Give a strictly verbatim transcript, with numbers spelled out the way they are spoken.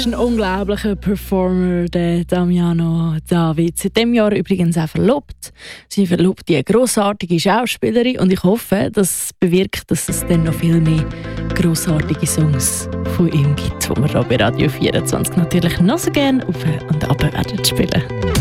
ist ein unglaublicher Performer, der Damiano David. Seit diesem Jahr übrigens auch verlobt. Seine Verlobte, eine grossartige Schauspielerin. Und ich hoffe, das bewirkt, dass es dann noch viel mehr grossartige Songs von ihm gibt, die wir hier bei Radio vierundzwanzig natürlich noch so gerne auf und ab werden spielen.